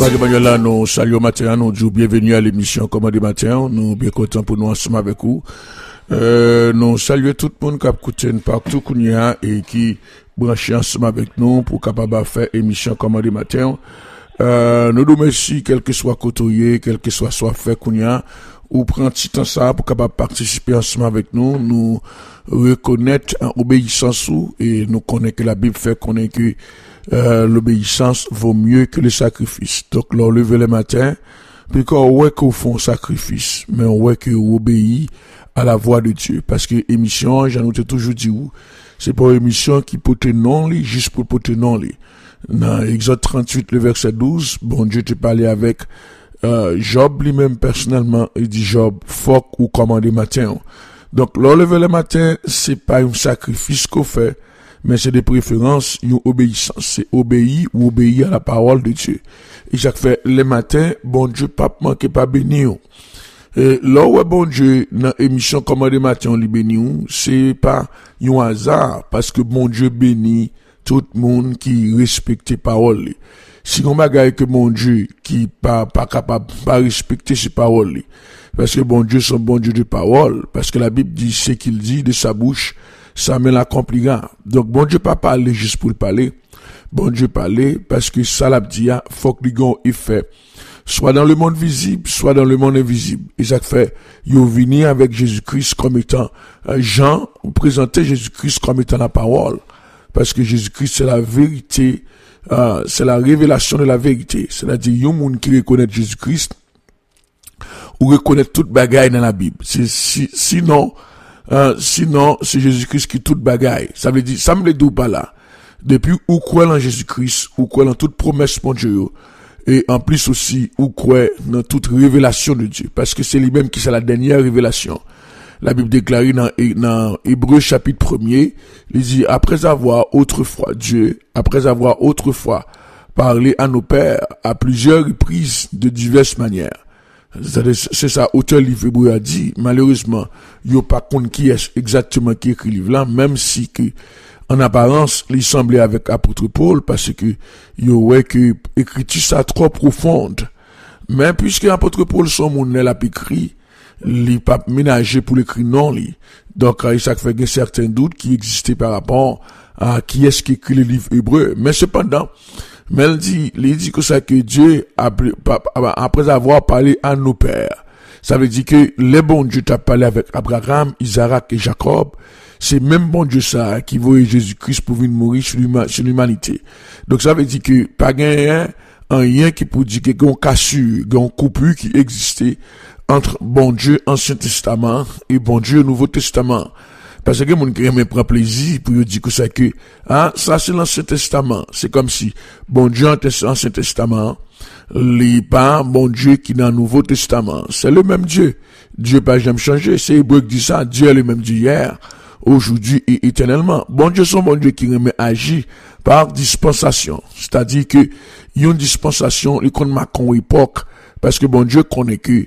Frère Emmanuel, nous saluons matin, nous disons bienvenue à l'émission Commandé Matin. Nous bien contents pour nous ensemble avec vous. Nous saluons tout le monde qui a écouté partout qu'on y a et qui branche ensemble avec nous pour capable faire émission Commandé Matin. Nous nous remercions, quel que soit côtoyé, quel que soit fait qu'on y a, ou prendre petit temps ça pour capable participer ensemble avec nous, nous reconnaître en obéissance et nous connaître que la Bible fait connaître que l'obéissance vaut mieux que le sacrifice. Donc, leur lever le matin, puis quand on voit qu'on fait un sacrifice, mais on voit qu'on obéit à la voix de Dieu. Parce que émission, j'en ai toujours dit c'est pas une émission qui peut te non li, juste pour te non li. Dans Exode 38, le verset 12, bon Dieu te parlait avec Job lui-même personnellement, il dit Job, faut ou commander matin. Donc, leur lever le matin, c'est pas un sacrifice qu'on fait, mais c'est des préférences, une obéissance. C'est obéir ou obéir à la parole de Dieu. Et chaque fait, le matin, bon Dieu, pas manquer pas bénir. Et là où bon Dieu, dans l'émission Commandé Matin, on lui bénit, c'est pas un hasard, parce que bon Dieu bénit tout le monde qui respecte parole. Si on bagaille que bon Dieu, qui pas capable, pas respecter ses paroles, parce que bon Dieu, son bon Dieu de parole, parce que la Bible dit ce qu'il dit de sa bouche, ça me l'accomplira. Donc, bon Dieu pas parler juste pour le parler. Bon Dieu parler parce que ça l'a dit, faut que l'on ait fait. Soit dans le monde visible, soit dans le monde invisible. Et ça fait, ils ont venu avec Jésus-Christ comme étant, Jean, présentait Jésus-Christ comme étant la parole. Parce que Jésus-Christ, c'est la vérité, c'est la révélation de la vérité. C'est-à-dire, il y a un monde qui reconnaît Jésus-Christ, ou reconnaît toute bagaille dans la Bible. Sinon, c'est Jésus-Christ qui toute bagaille. Ça veut dire, ça me le dit pas là. Depuis, ou croit en Jésus-Christ, ou croit en toute promesse mon Dieu, et en plus aussi, ou croit dans toute révélation de Dieu. Parce que c'est lui-même qui c'est la dernière révélation. La Bible déclare dans Hébreux chapitre 1er, il dit, après avoir autrefois parlé à nos pères, à plusieurs reprises, de diverses manières. C'est ça, auteur livre hébreu a dit, malheureusement, il n'y a pas compte qui est exactement qui écrit le livre là, même si que, en apparence, il semblait avec apôtre Paul, parce que, il y a que, écriture ça trop profonde. Mais puisque apôtre Paul, son monde l'a écrit, il pas ménagé pour l'écrire non, lui. Donc, ça fait un certain doute qui existait par rapport à qui est-ce qui écrit le livre hébreu. Mais cependant, mais il dit que ça que Dieu, après avoir parlé à nos pères, ça veut dire que les bons Dieu t'a parlé avec Abraham, Isaac et Jacob, c'est même bon Dieu ça qui voyait Jésus-Christ pour venir mourir sur l'humanité. Donc ça veut dire que pas rien qui peut dire qu'il y a une cassure, une coupure qui existait entre bon Dieu Ancien Testament et bon Dieu Nouveau Testament. Parce que mon crème prend plaisir pour dire que ça que, ça c'est l'Ancien Testament. C'est comme si, bon Dieu en Ancien Testament, les pas bon Dieu qui dans le Nouveau Testament. C'est le même Dieu. Dieu pas jamais changé. C'est Hébreu qui dit ça. Dieu est le même Dieu hier, aujourd'hui et éternellement. Bon Dieu, son bon Dieu qui remet agit par dispensation. C'est-à-dire que, il y a une dispensation, il connaît ma époque, parce que bon Dieu connaît que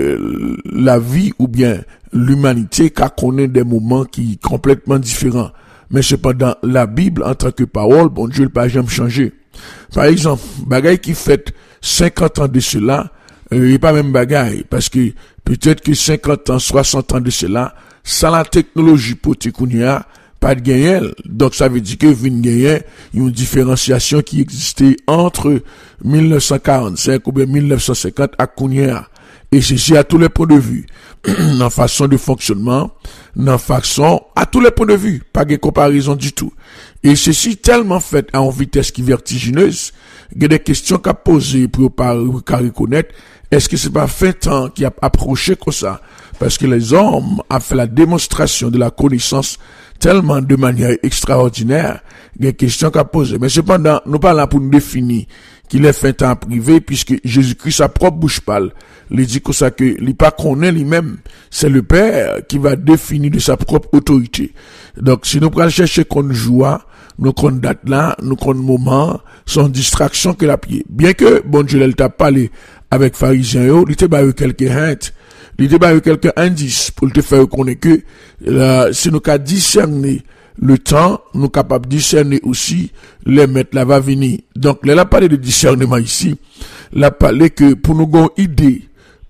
la vie ou bien l'humanité connaît des moments qui sont complètement différents. Mais cependant, la Bible en tant que parole, bon Dieu ne peut jamais changer. Par exemple, bagaille qui fait 50 ans de cela, il n'y a pas même bagaille, parce que peut-être que 50 ans, 60 ans de cela, sans la technologie pour Tekounia, pas de gagnel. Donc ça veut dire que vient gagner une différenciation qui existait entre 1945 ou bien 1950 à Kounia. Et ceci à tous les points de vue. Dans façon de fonctionnement, dans façon, à tous les points de vue. Pas de comparaison du tout. Et ceci tellement fait à une vitesse qui vertigineuse, il y a des questions qu'à poser pour reconnaître, est-ce que c'est pas fin temps qui a approché comme ça? Parce que les hommes ont fait la démonstration de la connaissance tellement de manière extraordinaire, il y a des questions qu'à poser. Mais cependant, nous pas là pour nous définir qu'il est fin temps privé, puisque Jésus-Christ, sa propre bouche parle. Il dit que ça que, il pas connaît lui-même. C'est le Père qui va définir de sa propre autorité. Donc, si nous prenons chercher qu'on joue, nous qu'on date là, nous qu'on moment, sans distraction que la pied. Bien que, bon Dieu, elle t'a parlé avec pharisiens, il t'a eu quelques hints, il t'a eu quelques indices pour te faire connaître que, si nous qu'à discerner le temps, nous capables de discerner aussi les maîtres là va venir. Donc, là, parlé de discernement ici. l'a parlé que pour nous gon idée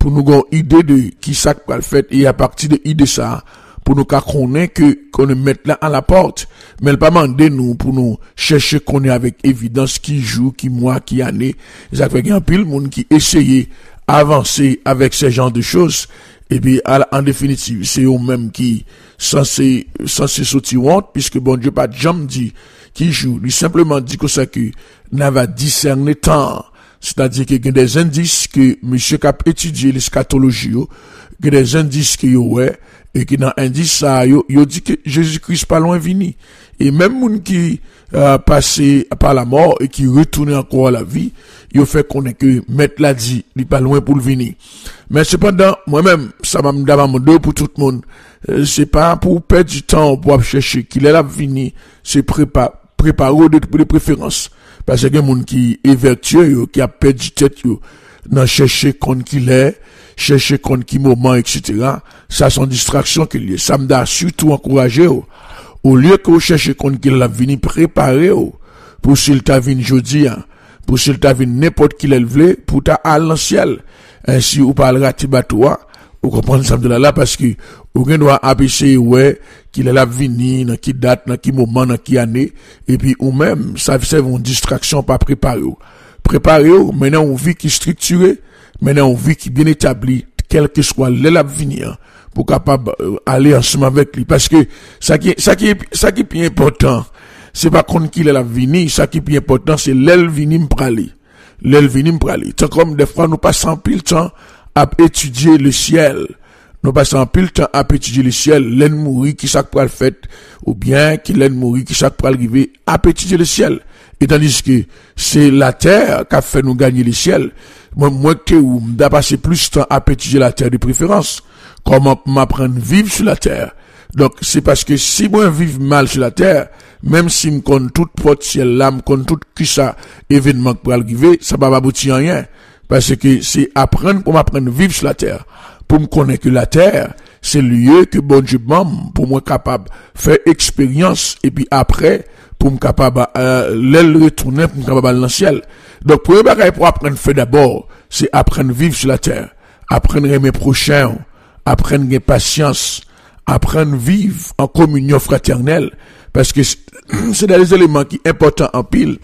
de qui ça va le fait et à partir de idée ça pour nous connaître que qu'on mette là à la porte, mais elle pas demander nous pour nous chercher qu'on est avec évidence qui joue, qui mois, qui année. Ça fait qu'il y a un pile monde qui essaye avancer avec ce genre de choses. Et puis, en définitive, c'est eux-mêmes qui censé sortir honte, puisque bon Dieu pas jamais dit qui joue. Il simplement dit que ça que n'a va discerner temps. C'est-à-dire qu'il y a des indices que monsieur qui a étudié l'eschatologie, il y a des indices que ouais, et qui dans indice ça, yo dit que Jésus-Christ pas loin vini. Et même moun qui passé par la mort et qui retourne encore à la vie, il fait connaître que maître l'a dit, il pas loin pour le venir. Mais cependant, moi-même, ça m'a demandé pour tout le monde, c'est pas pour perdre du temps pour chercher qu'il est là venir, c'est préparer de préférence. Parce que y a des gens qui est vertueux, qui a perdu tête, dans chercher qu'on qu'il est, chercher qu'on qui moment, etc. Ça, sont distractions qu'il y a. Ça me doit surtout encourager, au lieu que vous cherchez qu'on qu'il a venu préparer, pour s'il t'a venu jeudi, pour s'il t'a venu n'importe qui l'élève, pour t'a à l'anciel. Ainsi, vous parlera tibatoua, vous comprenez ça de là, parce que, vous doit apprécier, ouais, qu'il est là venu, dans qui date, dans qui moment, dans qui année, et puis, ou même, ça fait une distraction pas préparer. Préparer, maintenant, on vit qui est structuré, maintenant, on vit qui est bien établi, quel que soit l'élève venir, pour capable aller ensemble avec lui. Parce que, ça qui est bien important, c'est pas qu'on qu'il est là vini, ça qui est bien important, c'est l'élève vini m'praler. L'élève vini m'praler. C'est comme des fois, nous passons pile temps à étudier le ciel. Nous passons pile temps à étudier le ciel, l'en mourir qui ça peut le fait, ou bien qui l'en mourir qui ça peut arriver à étudier le ciel. Et tandis que c'est la terre qui a fait nous gagner le ciel. Moi que ou m'a passé plus de temps à étudier la terre de préférence. Comment m'apprendre à vivre sur la terre. Donc c'est parce que si moi vivre mal sur la terre, même si me connais toute porte ciel là, me connais tout qui ça événement pour arriver, ça va pas aboutir à rien. Parce que c'est apprendre pour m'apprendre à vivre sur la terre. Pour me connaître que la terre, c'est le lieu que bon Dieu m'a pour moi capable faire expérience et puis après pour me capable l'aile retourner pour me capable aller dans le ciel. Donc pour apprendre à faire d'abord, c'est apprendre à vivre sur la terre, apprendre à aimer prochain, apprendre à avoir patience, apprendre à vivre en communion fraternelle parce que c'est des éléments qui sont importants en pile.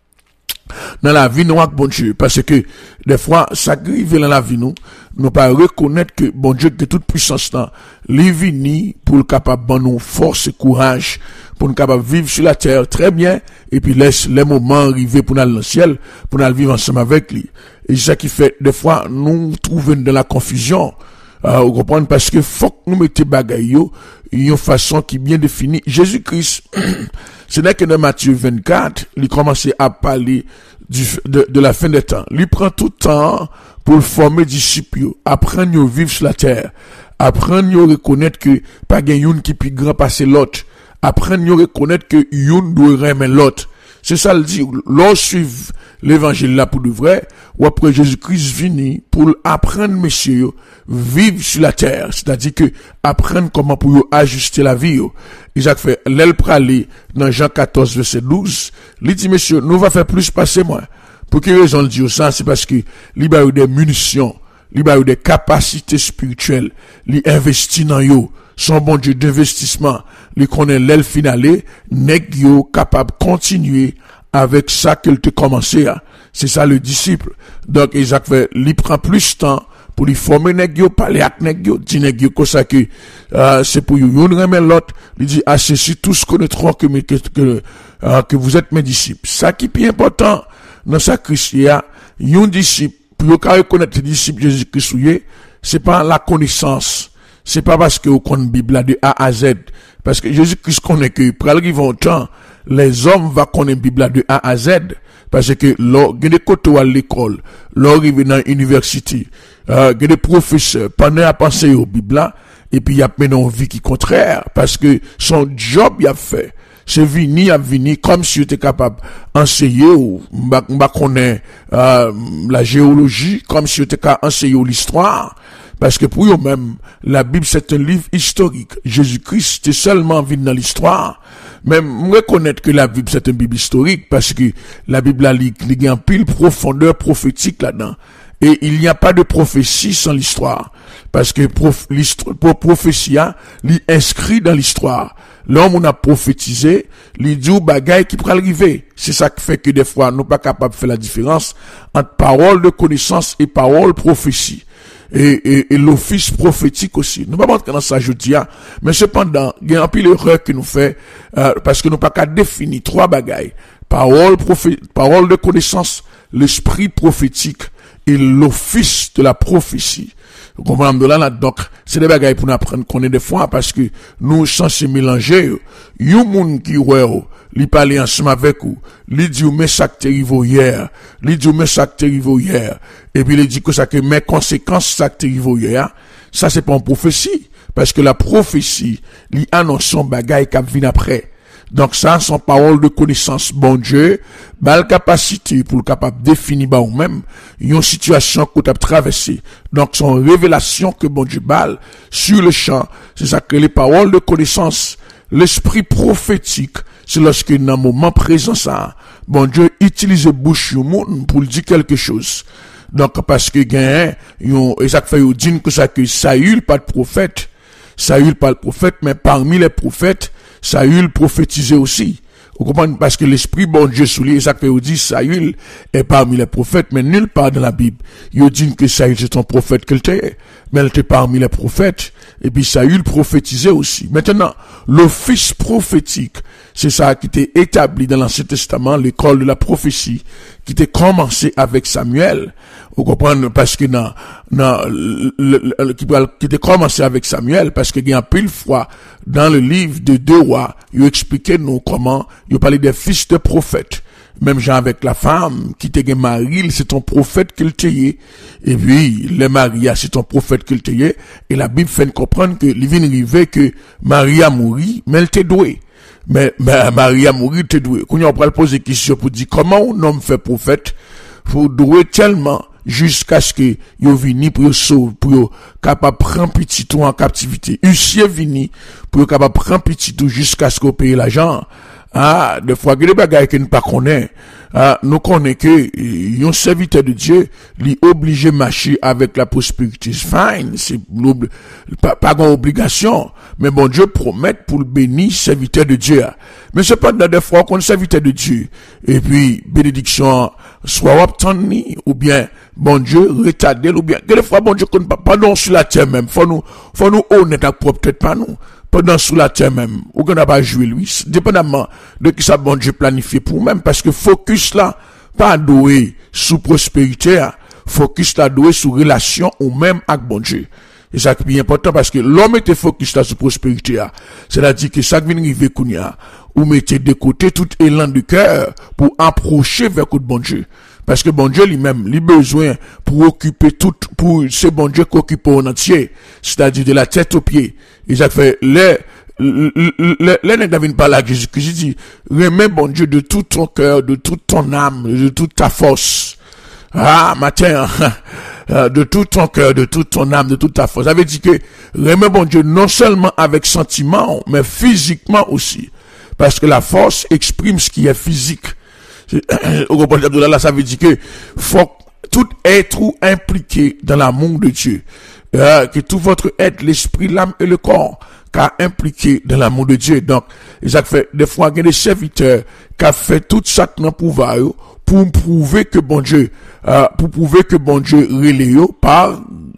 Dans la vie, nous, bon Dieu, parce que, des fois, ça arrive dans la vie, nous pas reconnaître que, bon Dieu, que toute puissance, les vini pour le capable, bon, nous, force et courage, pour nous capable vivre sur la terre très bien, et puis laisse les moments arriver pour nous aller dans le ciel, pour nous vivre ensemble avec lui. Et c'est ça qui fait, des fois, nous trouvons dans la confusion, vous comprenez, parce que faut que nous mettions bagaille, une façon qui est bien définie. Jésus-Christ, ce n'est que dans Matthieu 24, il commence à parler de la fin des temps. Il prend tout le temps pour former disciples, apprendre à vivre sur la terre, apprendre à reconnaître que pas une qui plus grand passer l'autre, apprendre à reconnaître que une doit aimer l'autre. C'est ça le dit. L'on suive l'évangile là pour de vrai, ou après Jésus-Christ vini pour apprendre, messieurs, vivre sur la terre. C'est-à-dire que apprendre comment pour ajuster la vie. Isaac fait, l'aile pralé dans Jean 14, verset 12. Il dit, messieurs, nous va faire plus passer moins. Pour quelle raison le dit ça? C'est parce que il y a eu des munitions, il y a eu des capacités spirituelles, il investit dans yo. Son bon Dieu d'investissement, il connaît l'aile finale, nèg yo capable continuer avec ça qu'il te commencé. C'est ça le disciple. Donc Isaac fait, il prend plus de temps pour lui former nèg yo, parler avec nèg yo, dire nèg yo comme ça que c'est pour you remet l'autre. Il dit ceci tous connaîtront que vous êtes mes disciples. Ça qui est important dans sa Christ, un disciple pour reconnaître les disciples Jésus-Christ, c'est pas la connaissance. C'est pas parce que vous connaissez la Bible de A à Z. Parce que Jésus-Christ connaît que, pour arriver au temps, les hommes vont connaître la Bible de A à Z. Parce que, lors, il y a des côtés à l'école, lors, il y dans l'université, il y a des professeurs, pendant à penser au Bible, et puis il y a maintenant une vie qui est contraire. Parce que son job, il a fait. C'est vini comme si il était capable d'enseigner ou, connaître, la géologie, comme si il était capable d'enseigner l'histoire. Parce que pour eux-mêmes, la Bible c'est un livre historique. Jésus-Christ est seulement venu dans l'histoire. Même reconnaître que la Bible c'est une Bible historique parce que la Bible a un pile profondeur prophétique là-dedans. Et il n'y a pas de prophétie sans l'histoire. Parce que prophétie, est inscrit dans l'histoire. L'homme, on a prophétisé, il dit bagaille qui peut arriver. C'est ça qui fait que des fois, nous pas capables de faire la différence entre parole de connaissance et parole prophétie. Et l'office prophétique aussi. Nous pas rentrer dans ça, je dis, mais cependant, il y a un peu l'erreur que nous fait, parce que nous pas qu'à définir trois bagailles. Parole de connaissance, l'esprit prophétique et l'office de la prophétie. Vous comprenez là, donc, c'est des bagailles pour nous apprendre qu'on est des fois, parce que nous, sans se mélanger, yon moun qui ouais, li parle ensemble avec vous, li dit, mais ça qui t'arrive hier, li dit, mais ça qui t'arrive hier, et puis il dit que ça que mes conséquences, ça qui t'arrive hier, ça c'est pas une prophétie, parce que la prophétie, li annonce son bagaille qui vient après. Donc ça, son parole de connaissance, bon Dieu, belle capacité pour le capable définir ou même une situation qu'on a traversée. Donc son révélation que bon Dieu balle sur le champ, c'est ça que les paroles de connaissance, l'esprit prophétique, c'est lorsque dans le moment présent ça, bon Dieu utilise bouche du monde pour dire quelque chose. Donc parce que et ça fait dire que ça que Saül pas de prophète, Saül pas de prophète, mais parmi les prophètes Saül prophétisait aussi. Vous comprenez? Parce que l'esprit bon Dieu sous lui, ça fait dit Saül est parmi les prophètes, mais nulle part dans la Bible. Il dit que Saül c'est un prophète qu'il était, mais il était parmi les prophètes. Et puis Saül prophétisait aussi. Maintenant, l'office prophétique, c'est ça qui était établi dans l'Ancien Testament, l'école de la prophétie, qui était commencé avec Samuel. Vous comprenez? Parce que qui était commencé avec Samuel, parce qu'il y a un pile fois, dans le livre de 2 Rois, il expliquait nous comment, il parlait des fils de prophètes. Même genre avec la femme, qui était Marie, c'est ton prophète qu'il tayait. Et puis, le Maria, c'est ton prophète qu'il tayait. Et la Bible fait comprendre que, il vient arriver que Maria mourit, mais elle était douée. Mais Maria mourit, t'es douée. Quand on peut poser des questions pour dire comment un homme fait prophète, faut douer tellement, jusqu'à ce que yo vini pour sauver, pour capable prendre petit tout en captivité. Huissier vini pour capable prendre petit tout jusqu'à ce qu'on paye l'argent. Ah, des fois, que des bagailles que nous pas connaît. Ah, nous connaissons que, un serviteur de Dieu, lui obligé marcher avec la prospérité. Fine. C'est pas une obligation. Mais bon Dieu promet pour le bénir serviteur de Dieu. Mais c'est pas des fois qu'on est serviteur de Dieu. Et puis, bénédiction, soit obtenue, ou bien, bon Dieu, retardé, ou bien, que des fois, bon Dieu, qu'on pas non sur la terre même. Faut nous honnête, peut-être pas nous. Pendant sous la terre même, ou qu'on n'a pas joué lui, dépendamment de qui ça bon Dieu planifié pour même, parce que focus là, pas doué sous prospérité, focus là doué sous relation ou même avec bon Dieu. Et ça qui est important parce que l'homme était focus là sur prospérité, c'est-à-dire que ça qui vient arriver kounya, ou mettez de côté tout élan du cœur pour approcher vers le bon Dieu. Parce que bon Dieu lui-même, il a besoin pour occuper pour ce bon Dieu qui occupe en entier, c'est-à-dire de la tête aux pieds. Et ça fait, les David parle à Jésus-Christ, il dit, remets bon Dieu de tout ton cœur, de toute ton âme, de toute ta force. Ah, matin, de tout ton cœur, de toute ton âme, de toute ta force. Ça veut dire que, remets bon Dieu non seulement avec sentiment, mais physiquement aussi. Parce que la force exprime ce qui est physique. Là, ça veut dire que faut tout être impliqué dans l'amour de Dieu, que tout votre être, l'esprit, l'âme et le corps, qu'a impliqué dans l'amour de Dieu. Donc, ça fait des fois il y a des serviteurs qui a fait tout ça dans pouvoir pour prouver que bon Dieu, relève par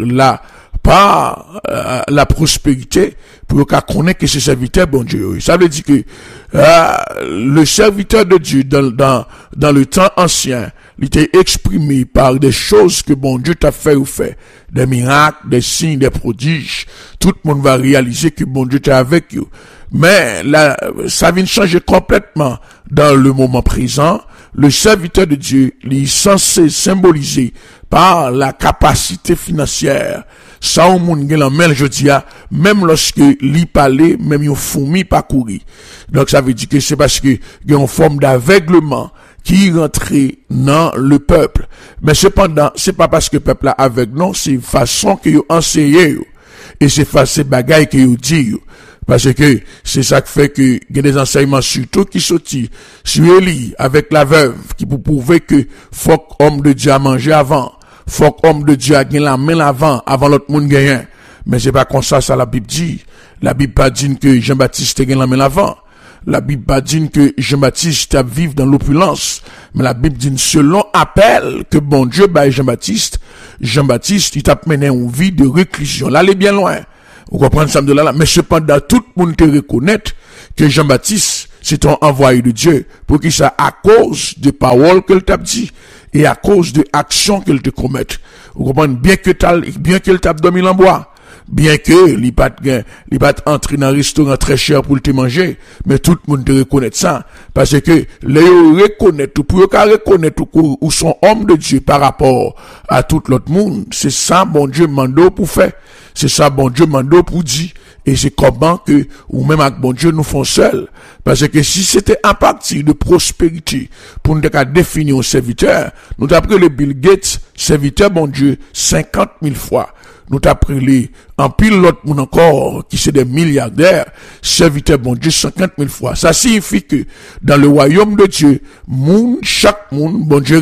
la prospérité pour qu'on connaisse que ce serviteur bon Dieu. Ça veut dire que le serviteur de Dieu dans le temps ancien, il était exprimé par des choses que bon Dieu t'a fait ou fait, des miracles, des signes, des prodiges. Tout le monde va réaliser que bon Dieu t'est avec eux. Mais là, ça vient changer complètement dans le moment présent. Le serviteur de Dieu, il est censé symboliser par la capacité financière. Ça, au monde, il en met, je dis, même lorsque l'y parlait, même une fourmi pas courir. Donc, ça veut dire que c'est parce que il y a une forme d'aveuglement qui rentrait dans le peuple. Mais cependant, c'est pas parce que le peuple est avec nous, c'est façon que vous enseignez, et c'est bagaille que vous dites. Parce que c'est ça qui fait que il y a des enseignements surtout qui sortent sur Élie avec la veuve qui pour prouver que faut qu'homme de Dieu a mangé avant, faut qu'homme de Dieu a gagné la main avant l'autre monde gagne. Mais c'est pas comme ça la Bible dit. La Bible pas dit que Jean-Baptiste a gagné la main avant. La Bible pas dit que Jean-Baptiste a vivre dans l'opulence. Mais la Bible dit selon appel que bon Dieu bah Jean-Baptiste, il t'a mené une vie de réclusion. Là, il est bien loin. Vous comprenez ça de là, mais cependant, tout le monde te reconnaît que Jean-Baptiste, c'est un envoyé de Dieu, pour qu'il ça à cause de paroles qu'il t'a dit, et à cause de actions qu'il te commet. Vous comprenez, bien qu'il t'a dormi en bois, bien que, il pas entrer dans un restaurant très cher pour te manger, mais tout le monde te reconnaît ça, parce que, les reconnaît tout, pour qu'ils reconnaît tout, ou sont hommes de Dieu par rapport à tout l'autre monde, c'est ça, bon Dieu, mando pour faire. C'est ça, bon Dieu, mando pour dire. Et c'est comment que, ou même avec bon Dieu, nous font seuls. Parce que si c'était à partir de prospérité, pour nous définir un serviteur, nous t'avons pris le Bill Gates, serviteur, bon Dieu, 50 000 fois. Nous t'avons pris les, en pile l'autre monde encore, qui c'est des milliardaires, serviteur, bon Dieu, 50 000 fois. Ça signifie que, dans le royaume de Dieu, chaque monde, bon Dieu,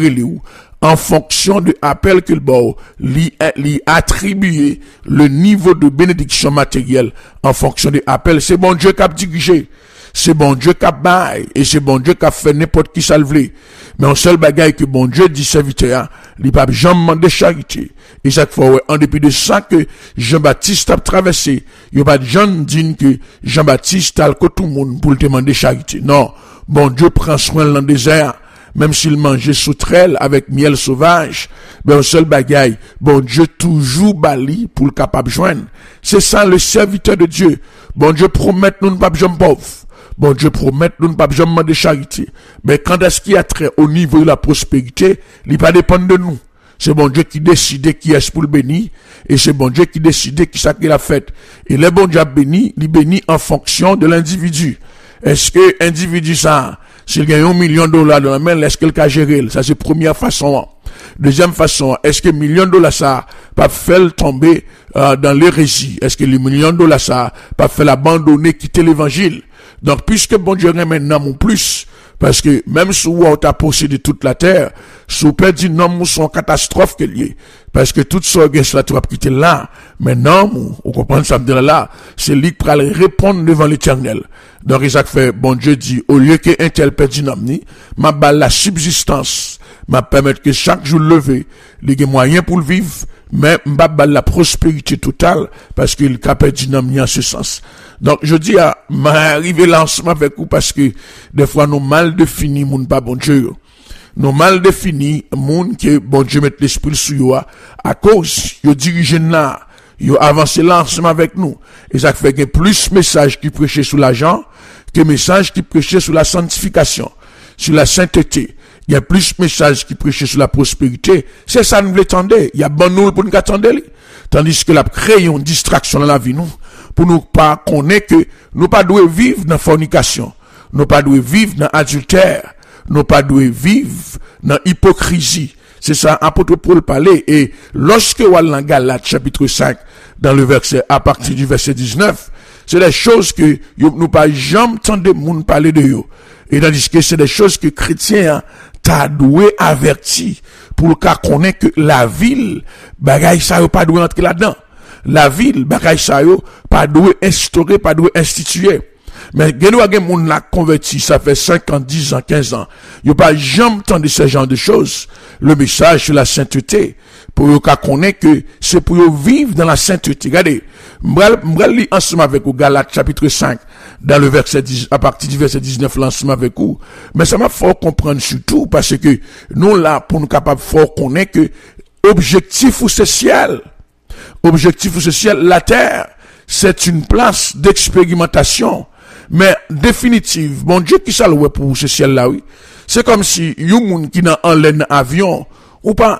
en fonction de l'appel qu'il bon, lui attribuer le niveau de bénédiction matérielle en fonction de l'appel. C'est bon Dieu qui a dirigé. C'est bon Dieu qui a bail. Et c'est bon Dieu qui a fait n'importe qui salvé. Mais un seul bagaille que bon Dieu dit serviteur, il n'a pas jamais demandé charité. Et chaque fois, en dépit de ça que Jean-Baptiste a traversé, il n'y a pas de gens qui disent que Jean-Baptiste a le tout le monde pour le demander charité. Non. Bon Dieu prend soin dans le désert. Même s'il mangeait sauterelle avec miel sauvage, ben un seul bagaille, bon Dieu toujours bali pour le capable joindre. C'est ça le serviteur de Dieu. Bon Dieu promet nous ne pas jamais pauvres. Bon Dieu promet nous ne pas jamais de charité. Mais quand est-ce qu'il y a trait au niveau de la prospérité, il pas dépendre de nous. C'est bon Dieu qui décide qui est pour le bénir, et c'est bon Dieu qui décide qui ça qu'il a fait. Et le bon Dieu béni, il bénit en fonction de l'individu. Est-ce que l'individu ça, s'il gagne $1 million dans la main, est-ce qu'il a géré? Ça, c'est première façon. Deuxième façon, est-ce que $1 million ça, pas fait tomber, dans l'hérésie? Est-ce que les $1 million ça, pas fait l'abandonner, quitter l'évangile? Donc, puisque bon Dieu maintenant mon plus, parce que même si on t'a possédé toute la terre, si on peut dire non, nous sont catastrophe que lié. Parce que toute sorgue, cela tu vas quitter là. Mais non, on comprend ça de là. C'est lui qui va répondre devant l'éternel. Donc, Isaac fait, bon Dieu dit, au lieu que un tel perdit namni, ma balle la subsistance, m'a permettre que chaque jour levé, les moyens pour le vivre, mais m'a balle la prospérité totale, parce qu'il a perdu namni en ce sens. Donc, je dis à m'arriver là ensemble avec vous, parce que, des fois, nous mal définis, moun pas bon Dieu. Nous mal définis, moun que bon Dieu mette l'esprit sur yo, à cause, yo dirige là, yo avancé là ensemble avec nous. Et ça fait que plus message qui prêchait sur l'argent, que message qui prêchait sur la sanctification, sur la sainteté. Il y a plus message qui prêchait sur la prospérité. C'est ça, nous l'attendons. Il y a bon nous pour nous attendre. Tandis que la créé une distraction dans la vie, nous, pour nous pas connaître que nous pas devons vivre dans fornication. Nous pas devons vivre dans adultère. Nous pas devons vivre dans hypocrisie. C'est ça, apôtre Paul parlait. Et lorsque on dans Galates chapitre 5, dans le verset, à partir du verset 19, c'est des choses que nous pas jamais entendu moun parler de yo. Et tandis que c'est des choses que chrétiens, t'as doué averti pour le cas qu'on est que la ville, bagay ça yo pas doué entrer là-dedans. La ville, bagay ça yo pas doué instaurer, pas doué instituer. Mais gen moun la converti, ça fait 5 ans, 10 ans, 15 ans. Yo pas jamais entendu ce genre de choses. Le message sur la sainteté, pour yo ka connaître que c'est pour yo vivre dans la sainteté. Regardez, m'bral li ensemble avec vous Galates chapitre 5 dans le verset 10, à partir du verset 19 ensemble avec vous. Mais ça m'a fort comprendre surtout parce que nous là pour nous capable fort connaître que objectif ou c'est ciel. Objectif ou c'est ciel, la terre, c'est une place d'expérimentation. Mais définitive, bon Dieu qui ça le pour ce ciel là oui. C'est comme si yon moun qui dans en l'air avion ou pas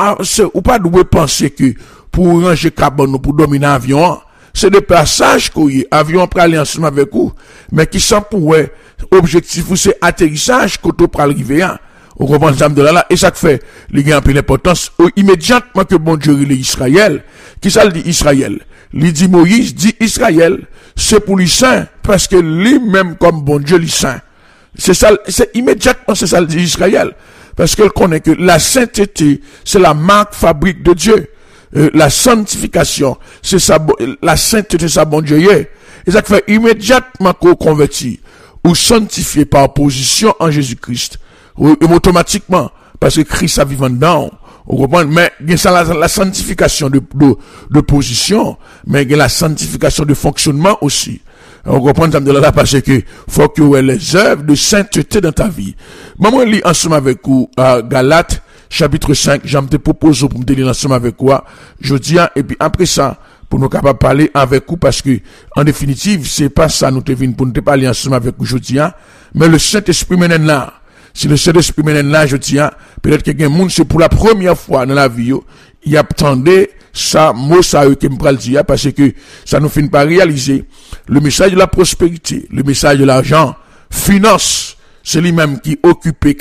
doit penser que pour ranger carbone pour dominer avion, c'est de passage qu'on y avion pour aller ensemble avec vous, mais qui sont pour objectif ou c'est atterrissage qu'on peut arriver. On comprend ça de là, et ça fait, les gars, un peu d'importance, immédiatement que bon Dieu, il est Israël, qui ça le dit Israël? Il dit Moïse, dit Israël, c'est pour les saints, parce que lui-même, comme bon Dieu, les saints. C'est ça, c'est immédiatement, c'est ça le dit Israël. Parce qu'elle connaît que la sainteté, c'est la marque fabrique de Dieu. La sanctification, c'est ça, la sainteté, c'est ça, bon Dieu, et ça fait immédiatement qu'on convertit, ou sanctifié par opposition en Jésus-Christ, ou automatiquement, parce que Christ a vivant dedans, vous comprenez, mais il y a la sanctification de position, mais il y a la sanctification de fonctionnement aussi. On comprend ça de là parce que faut que tu aies les œuvres de sainteté dans ta vie. Moi, je lis ensemble avec vous, Galates, chapitre 5, j'en te propose pour me lire ensemble avec vous, jeudi, et puis après ça, pour nous capables parler avec vous, parce que, en définitive, c'est pas ça nous te vins pour nous te parler ensemble avec vous jeudi, mais le Saint-Esprit mène là. Si le Saint-Esprit mène là, jeudi, peut-être que quelqu'un monde, c'est pour la première fois dans la vie, il attendait ça, mot ça, que me pral dire, parce que ça nous finit par réaliser le message de la prospérité, le message de l'argent, finance, c'est lui-même qui occupait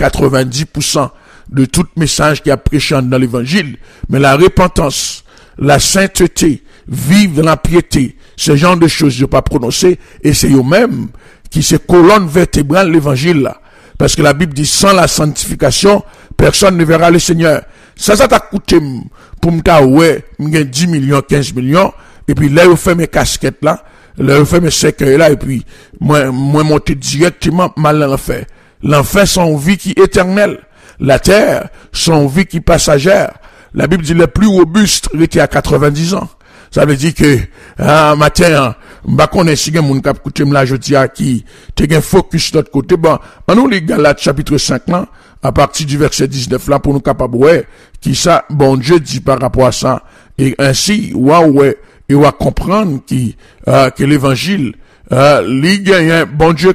90% de tout message qui a prêché dans l'évangile, mais la repentance, la sainteté, vivre dans la piété, ce genre de choses, je pas prononcer, et c'est eux-mêmes qui se colonne vertébrale de l'évangile là. Parce que la Bible dit, sans la sanctification, personne ne verra le Seigneur. Ça t'a coûté, pour m'ta, ouais, m'gain 10 millions, 15 millions, et puis là, je fais mes casquettes là, là, je fais mes cercueils là, et puis, moi, monter directement mal dans l'enfer. L'enfer, son vie qui est éternelle. La terre, son vie qui est passagère. La Bible dit, le plus robuste était à 90 ans. Ça veut dire que, matin, m'ba connaît si gen moun kap koute m'la jodi a qui, te gen focus l'autre côté, bon, en nous les Galates chapitre 5 là, à partir du verset 19 là, pour nous capable, ouais, qui ça, bon Dieu dit par rapport à ça, et ainsi, ouais, et on va comprendre que l'évangile, li gen, bon Dieu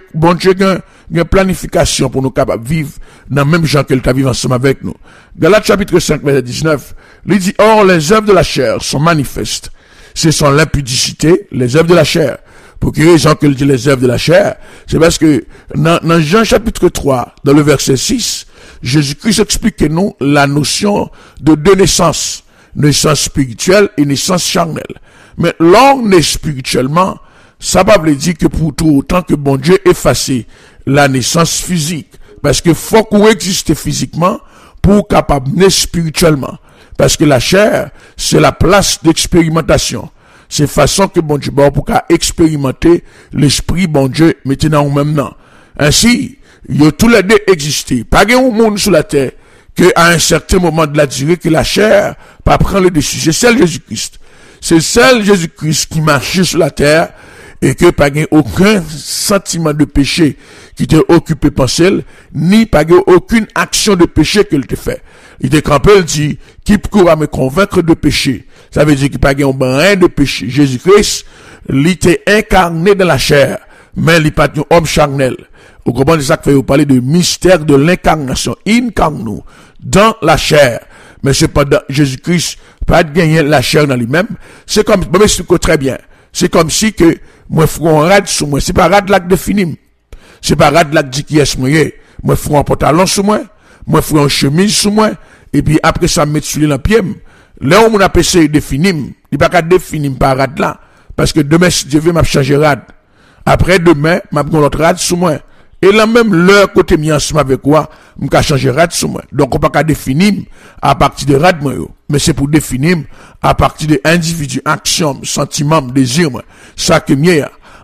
gen planification pour nous capables vivre dans le même genre qu'elle t'a vivre ensemble avec nous. Galates chapitre 5 verset 19, il dit, or les œuvres de la chair sont manifestes. Ce sont l'impudicité, les œuvres de la chair. Pour quelle raison que dit les œuvres de la chair? C'est parce que dans Jean chapitre 3, dans le verset 6, Jésus-Christ explique nous la notion de deux naissances. Naissance spirituelle et naissance charnelle. Mais l'homme naît spirituellement, ça ne veut pas dire que pour tout autant que bon Dieu efface la naissance physique. Parce que faut qu'on existe physiquement pour capable naître spirituellement. Parce que la chair, c'est la place d'expérimentation. C'est façon que bon Dieu, pour qu'à expérimenter l'esprit, bon Dieu, maintenant ou même non. Ainsi, il y a tous les deux existé. Pas de monde sur la terre, que à un certain moment de la durée, que la chair, pas prendre le dessus. C'est celle Jésus-Christ. C'est celle Jésus-Christ qui marchait sur la terre, et que pas aucun sentiment de péché qui te occupé pensée, ni pas aucune action de péché qu'il te fait. Il te campé, il dit, qui pourra me convaincre de péché? Ça veut dire qu'il pas un brin de péché. Jésus-Christ, il était incarné dans la chair, mais il pas un homme charnel. Vous comprenez ça que fait vous parler de mystère de l'incarnation. Incarne-nous dans la chair. Mais cependant, Jésus-Christ, pas de gagner la chair dans lui-même. C'est comme, très bien. C'est comme si que, moi, fous un rad sous moi. C'est pas rad là que définim. C'est pas rad là que dit qui est moi. Moi, fous un pantalon sous moi. Moi, fous un chemise sous moi. Et puis, après ça, mettre sur les pieds. Là où mon appelle définim, il pas qu'à définir par rad là. Parce que demain, si Dieu veut, m'a changer rad. Après demain, m'a prendre l'autre rad sous moi. Et là même, leur côté mis ensemble avec quoi, m'a changer rad sous moi. Donc, on pas qu'à définir à partir de rad moi. Mais c'est pour définir à partir de individus, actions, sentiments, désirs, moi. Ça que mieux.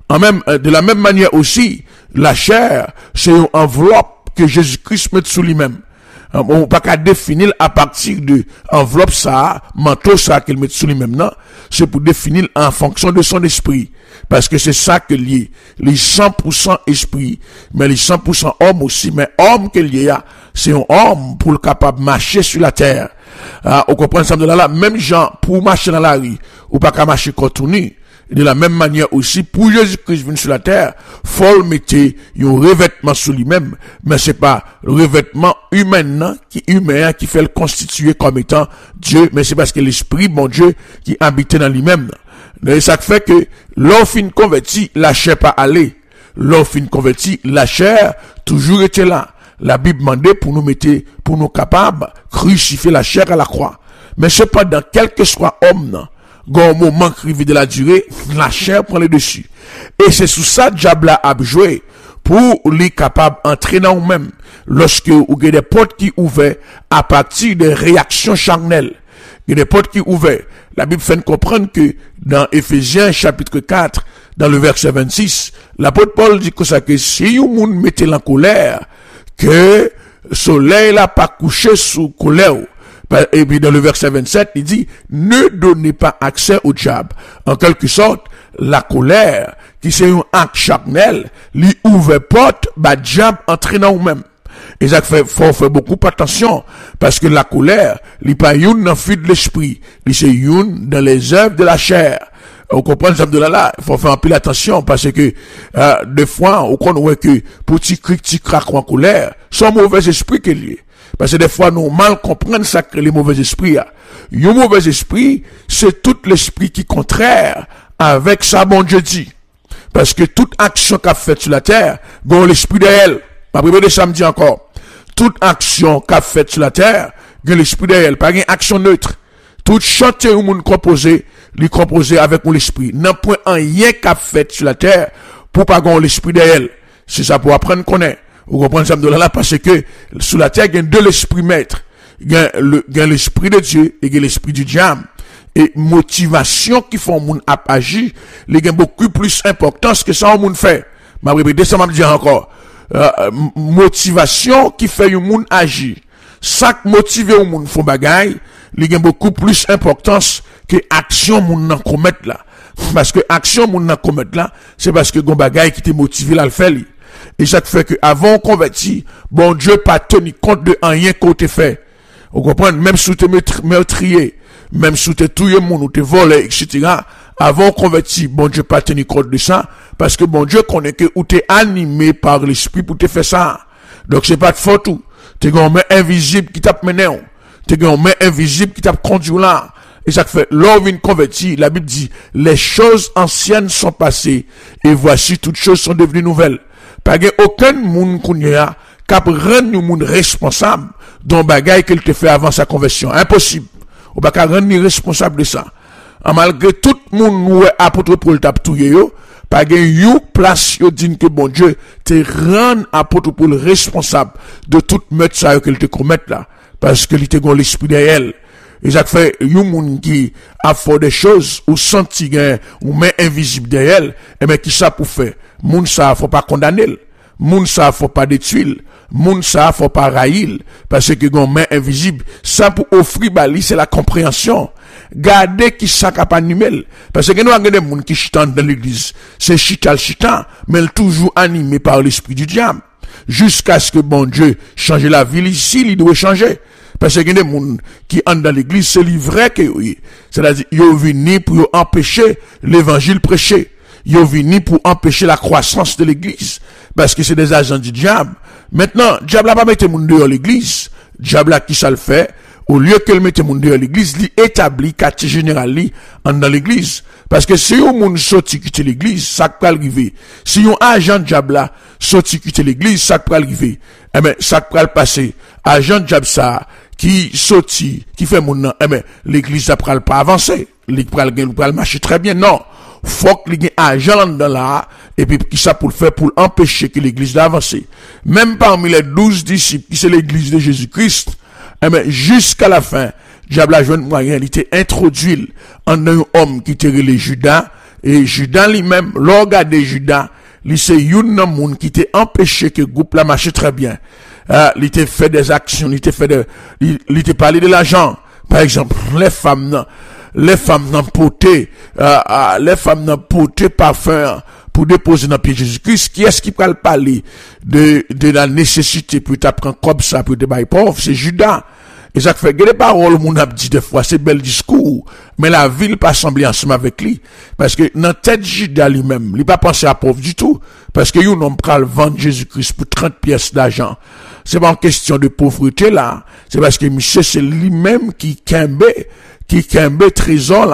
De la même manière aussi, la chair, c'est une enveloppe que Jésus-Christ met sous lui-même. On pas qu'à définir à partir de enveloppe ça, manteau ça qu'il met sous lui-même, non. C'est pour définir en fonction de son esprit. Parce que c'est ça que lié. Les 100% esprit, mais les 100% homme aussi, mais homme que lié a, c'est un homme pour le capable de marcher sur la terre. On comprend ça de là, même gens, pour marcher dans la rue, ou pas qu'à marcher contourné. De la même manière aussi, pour Jésus-Christ venir sur la terre, faut le mettre un revêtement sur lui-même, mais c'est pas le revêtement humain, qui fait le constituer comme étant Dieu, mais c'est parce que l'esprit, bon Dieu, qui habitait dans lui-même. Et ça fait que, l'offre converti, la chair pas aller. L'offre converti, la chair, toujours était là. la Bible demandait pour nous capables crucifier la chair à la croix. Mais cependant, quel que soit homme, quand un moment crivé de la durée, la chair prend le dessus. Et c'est sous ça que diable a joué pour les capables d'entraîner nous-mêmes lorsque vous avez des portes qui ouvrent à partir des réactions charnelles. Il y a des portes qui ouvrent. La Bible fait comprendre que dans Éphésiens chapitre 4, dans le verset 26, l'apôtre Paul dit que ça, que si vous monde mettez en colère, que le soleil n'a pas couché sous colère. Et puis dans le verset 27, il dit, ne donnez pas accès au diable. En quelque sorte, la colère, qui c'est un acte charnel, lui ouvre porte, bah diable entraînant vous-même. Et ça faut faire beaucoup attention, parce que la colère, n'est pas une dans fuite de l'esprit, c'est une dans les œuvres de la chair. On comprend ça de là, il faut faire un peu attention, parce que, des fois, on connaît que, petit craque en colère, c'est un mauvais esprit qu'il y a. Parce que des fois, nous mal comprendre ça que les mauvais esprits. Le mauvais esprit, c'est tout l'esprit qui est contraire avec ça, bon Dieu dit. Parce que toute action qu'a faite sur la terre, dans l'esprit d'elle, ma prière de samedi encore, toute action qu'a faite sur la terre, dans l'esprit d'elle, pas une action neutre. Toute chanter ou moun composé, lui composé avec mon esprit. N'a point rien qu'a fait sur la terre, pour pas gon l'esprit d'elle. C'est ça pour apprendre qu'on est. Vous comprenez ça de là, parce que, sous la terre, il y a deux l'esprits maîtres. Il y a l'esprit de Dieu, et il y a l'esprit du diable. Et motivation qui font moun agir, il y a beaucoup plus importance que ça, moun fait. Ma répété, ça m'a dit encore. Motivation qui fait un moun agir. Ça qui motive un moun font bagaille, il y a beaucoup plus importance que action moun nan commettre là. Parce que action moun nan commettre là, c'est parce que gon bagaille qui te motive là le fait li. Et ça fait que avant converti, bon Dieu pas tenu compte de rien qu'on te fait. Vous comprenez? Même si tu es meurtrier, même si tu es tué moun ou te volé, etc. Avant converti, bon Dieu pas tenu compte de ça, parce que bon Dieu connaît que ou t'es animé par l'esprit pour te faire ça. Donc c'est pas de faute tout. T'es une main invisible qui t'a mené. T'es une main invisible qui t'a conduit là. Et ça fait, l'homme vient converti, la Bible dit, les choses anciennes sont passées, et voici toutes choses sont devenues nouvelles. Pas aucun monde kounya cap rendre monde responsable d'un bagage qu'il te fait avant sa conversion. Impossible. Ou pas rendre ni responsable de ça. Malgré tout le monde apôtre Paul t'a touye yo, pas une place yo dit que bon Dieu te rend apôtre Paul responsable de toute meurtre ça qu'il te commette là, parce que il te gon l'esprit derrière. Et ça fait yon moun qui a fait des choses ou senti gain ou main invisible derrière, et ben qui ça pour faire? Moun ça faut pas condamner, moun ça faut pas détruire, moun ça faut pas raïl, parce que gon main invisible, ça pour offrir bali c'est la compréhension. Gardez qui ça cap animel, parce que nous avons des moun qui chitant dans l'église, c'est chital, mais toujours animé par l'esprit du diable. Jusqu'à ce que bon Dieu change la ville ici, il doit changer. Parce que y a des gens qui entrent dans l'église, c'est vrai que oui. C'est-à-dire, ils sont venus pour empêcher l'évangile prêché. Ils sont venus pour empêcher la croissance de l'église. Parce que c'est des agents du diable. Maintenant, le diable n'a pas mis les gens dehors l'église. Le diable a qui ça le fait. Au lieu qu'elle mette les gens dehors l'église, il établit quartier général dans l'église. Parce que si un monde sorti quitter l'église, ça peut arriver. Si un agent de diable là sorti quitter l'église, ça peut arriver. Eh ben, ça peut passer. Agent de diable ça, qui sorti, qui fait mon nom, eh ben, l'église ça peut pas avancer. L'église peut marcher très bien. Non. Faut que les agents dans là, et puis, qui ça pour le faire pour empêcher que l'église d'avance. Même parmi les 12 disciples, qui c'est l'église de Jésus-Christ, eh ben, jusqu'à la fin, diable a joué un moyen, il était introduit en un homme qui était les Judas, et Judas lui-même, l'organe de Judas, il c'est un monde qui était empêché que le groupe là marche très bien. Il était fait des actions, il était parlé de l'argent. Par exemple, les femmes n'ont porté parfum pour déposer dans le pied de Jésus-Christ. Qui est-ce qui peut parler de la nécessité pour t'apprendre comme ça pour te bailler pauvre? C'est Judas. Et ça fait que les paroles, mon a dit des fois, c'est bel discours, mais la ville pas semblé ensemble avec lui. Parce que, dans tête Judas lui-même, il pas pensé à pauvre du tout. Parce que, yon homme pral vendre Jésus-Christ pour 30 pièces d'argent. C'est pas une question de pauvreté, là. C'est parce que monsieur, c'est lui-même qui kembe trésor, là.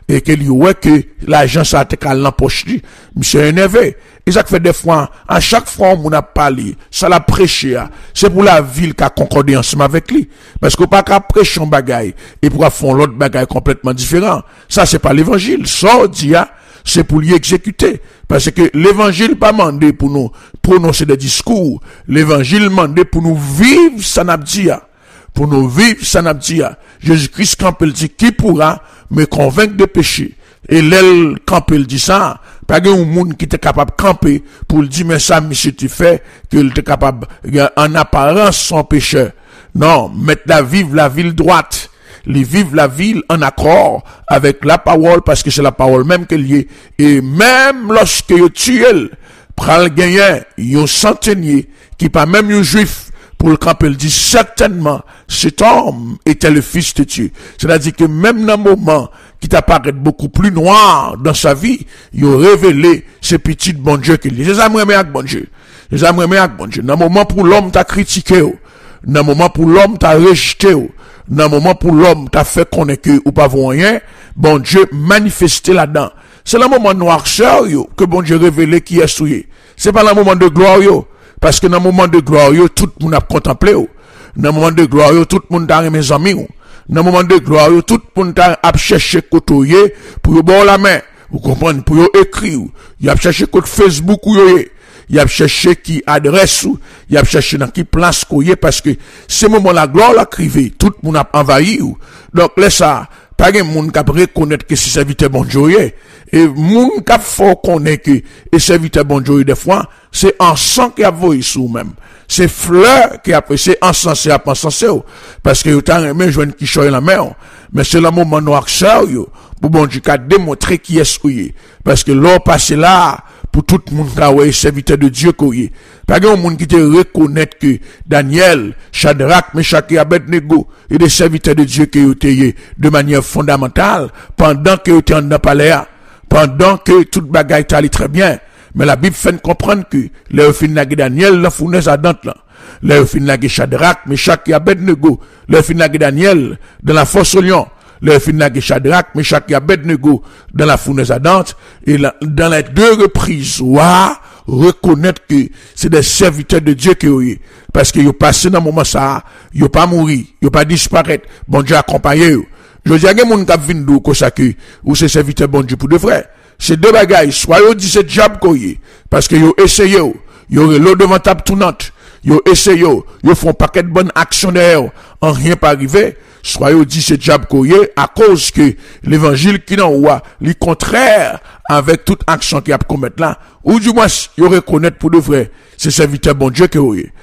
et que lui ouais que l'argent ça te cal dans poche lui, monsieur énervé. Et ça fait des fois, à chaque fois on a parlé, ça l'a prêché, c'est pour la ville qui a concordé ensemble avec lui. Parce qu'on pas qu'à prêcher un bagaille, et pour faire l'autre bagaille complètement différent. Ça, c'est pas l'évangile. Ça, dit, c'est pour l'y exécuter. Parce que l'évangile pas mandé pour nous prononcer des discours. L'évangile mandé pour nous vivre ça n'a dit. Pour nous vivre ça n'a dit. Jésus-Christ, quand il dit, qui pourra me convaincre de péché? Et l'aile, quand il dit ça, pas de monde qui était capable de camper pour le dire, mais ça, monsieur, tu fais, qu'il était capable, en apparence, son pécheur. Non, mettre la ville droite. Les vivre la ville en accord avec la parole, parce que c'est la parole même qu'elle y est. Et même lorsque you tue, pral gagner, yon centenier, qui pas même yon juif, pour le camp, il dit certainement, cet homme était le fils de Dieu. C'est-à-dire que même dans le moment qui t'apparaît beaucoup plus noir dans sa vie, il a révélé ce petit bon Dieu qu'il dit. C'est ça, moi, avec bon Dieu. C'est ça, moi, avec bon Dieu. Dans le moment pour l'homme t'a critiqué, dans le moment pour l'homme t'a rejeté, dans le moment pour l'homme t'a fait connaître que ou pas rien, bon Dieu manifesté là-dedans. C'est le moment noirceur, que bon Dieu révélé qui est souillé. C'est pas le moment de gloire, parce que dans le moment de gloire, tout le monde a contemplé. Dans le moment de gloire, tout le monde a mes amis. Dans le moment de gloire, tout le monde a cherché côtoyer pour y boire la main. Vous comprenez? Pour y écrire. Il a cherché côté Facebook ou il a cherché qui adresse ou il a cherché dans qui place qu'il parce que ce moment la gloire l'a crivé. Tout le monde a envahi. Donc, là, ça, pas de monde qui a reconnaître que c'est serviteur bon Dieu. Et monde qui a faut connaître que c'est serviteur bon Dieu des fois, c'est encens qui a voyé sous même. C'est fleur qui a c'est encens et a pas encensé. Parce que vous avez aimé joindre qui choye la mer. Mais c'est le moment noirceur, pour bon Dieu qui a démontré qui est souillé. Parce que l'or passé là, pour tout le monde qui a serviteur de Dieu qu'il est. Pas de monde qui te reconnaître que Daniel, Shadrach, Meshach et Abednego et des serviteurs de Dieu qui étaient de manière fondamentale pendant que étaient en palais, pendant que toute bagaille allait très bien. Mais la Bible fait comprendre que les fin nagé Daniel, la fournaise ardente là. Les fin nagé Shadrach, Meshach et Abednego, les fin nagé Daniel dans la fosse au lion. Le finag et Shadrach, Meshach et Abednego dans la fournaise ardente, et dans les deux reprises, reconnaître que c'est des serviteurs de Dieu qui ont eu. Parce qu'ils ont passé dans le moment ça, ils ont pas mouru, ils ont pas disparaître. Bon Dieu accompagné. Je dis à des gens qui viennent d'où, ou c'est serviteurs bon Dieu pour de vrai. C'est deux bagailles, soit ils disent c'est diable qu'on y est. Parce qu'ils ont essayé, ils ont l'eau devant table tournante. Ils ont essayé, ils font un paquet de bonnes actions derrière, en rien pas arrivé. Soit yo dit c'est diable koye à cause que l'évangile qui n'en voit les contraire avec toute action qu'il a commettre là ou du moins yo reconnaître pour de vrai c'est serviteur bon Dieu que voyez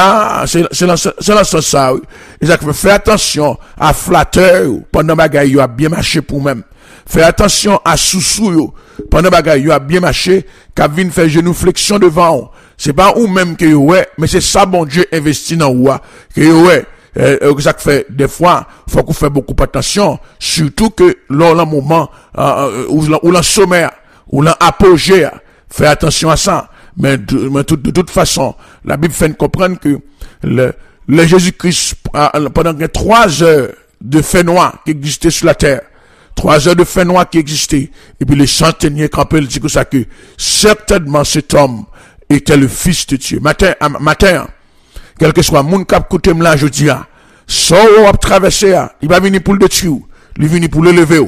c'est dans ce sens ça et ça fait faire attention à flatteur pendant bagaille yo a bien marché pour même faire attention à sous yo pendant bagaille yo a bien marché qu'a vinn faire genou flexion devant c'est pas ou même que yo ouais mais c'est ça bon Dieu investi dans ou que yo ouais ça fait des fois faut qu'on fait beaucoup attention surtout que lors le moment où l'en sommet ou l'en apogée fait attention à ça mais de toute façon la Bible fait comprendre que le Jésus-Christ pendant 3 heures de fait noir qui existait sur la terre 3 heures de fait noir qui existait et puis les centeniers campés dit que ça que certainement cet homme était le fils de Dieu matin quel que soit mon cap côté là je dis so on traverser il va venir pour le tuer il venir pour le lever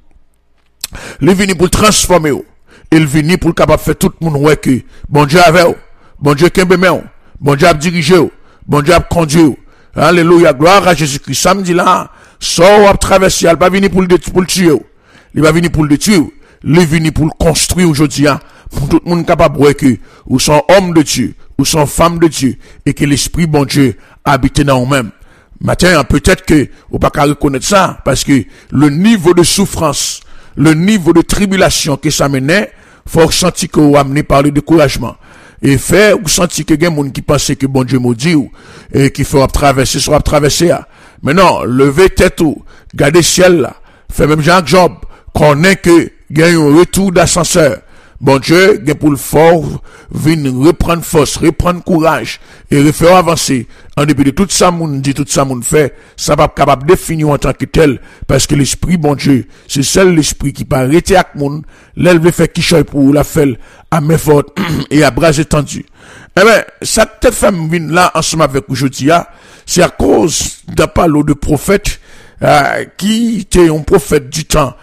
il venir pour le transformer il venir pour capable faire tout le monde ouais que bon Dieu avec bon Dieu kembe men bon Dieu a dirigé bon Dieu a conduit alléluia gloire à Jésus-Christ samedi là so on traverser il va venir pour le tuer il va venir pour le tuer il venir pour le construire aujourd'hui pour tout le monde capable ouais que ou sont homme de Dieu ou sont femmes de Dieu et que l'esprit bon Dieu habite dans nous-mêmes. Matin, peut-être que vous pas qu'à reconnaître ça parce que le niveau de souffrance, le niveau de tribulation que ça menait, faut sentir que vous amenez par le découragement. Et faire ou sentir que il y a des gens qui pensent que bon Dieu maudit ou et qu'il faut traverser, soit traverser. Mais non, levez tête ou, gardez ciel là, fait même Jean Job, connaît que il y a un retour d'ascenseur. bon Dieu, gen pour le fort, vin reprendre force, reprendre courage, et refaire avancer. En dépit de tout ça, moun dit, tout ça, moun fait, ça va pas capable de définir en tant que tel, parce que l'esprit, bon Dieu, c'est seul l'esprit qui peut arrêter avec moun, l'elle veut faire qui choy pour la faire à main forte et à bras étendus. Eh ben, ça peut-être fait vin là, ensemble avec aujourd'hui, c'est à cause d'un parole de prophète, qui était un prophète du temps